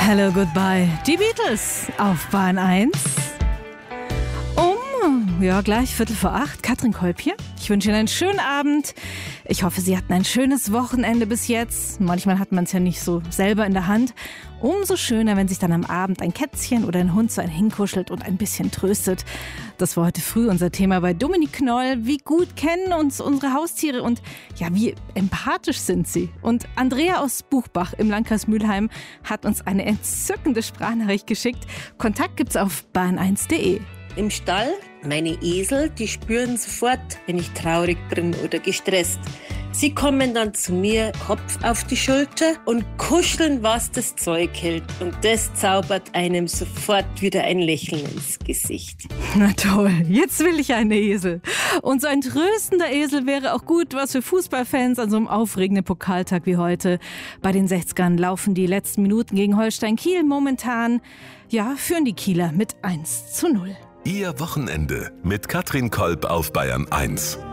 Hello, Goodbye. Die Beatles auf Bahn 1. Gleich 7:45. Katrin Kolb hier. Ich wünsche Ihnen einen schönen Abend. Ich hoffe, Sie hatten ein schönes Wochenende bis jetzt. Manchmal hat man es ja nicht so selber in der Hand. Umso schöner, wenn sich dann am Abend ein Kätzchen oder ein Hund so ein hinkuschelt und ein bisschen tröstet. Das war heute früh unser Thema bei Dominik Knoll. Wie gut kennen uns unsere Haustiere und ja, wie empathisch sind sie? Und Andrea aus Buchbach im Landkreis Mülheim hat uns eine entzückende Sprachnachricht geschickt. Kontakt gibt's auf bahn1.de. Im Stall, meine Esel, die spüren sofort, wenn ich traurig bin oder gestresst. Sie kommen dann zu mir, Kopf auf die Schulter und kuscheln, was das Zeug hält. Und das zaubert einem sofort wieder ein Lächeln ins Gesicht. Na toll, jetzt will ich einen Esel. Und so ein tröstender Esel wäre auch gut, was für Fußballfans an so einem aufregenden Pokaltag wie heute. Bei den 60ern laufen die letzten Minuten gegen Holstein Kiel. Momentan, führen die Kieler mit 1:0. Ihr Wochenende mit Katrin Kolb auf Bayern 1.